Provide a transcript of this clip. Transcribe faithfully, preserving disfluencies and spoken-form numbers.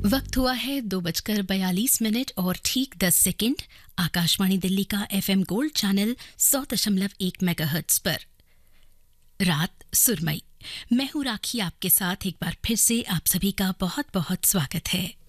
वक्त हुआ है दो बजकर बयालीस मिनट और ठीक दस सेकंड। आकाशवाणी दिल्ली का एफएम गोल्ड चैनल सौ दशमलव एक मेगाहर्ट्ज पर रात सुरमई। मैं हूं राखी, आपके साथ एक बार फिर से आप सभी का बहुत बहुत स्वागत है।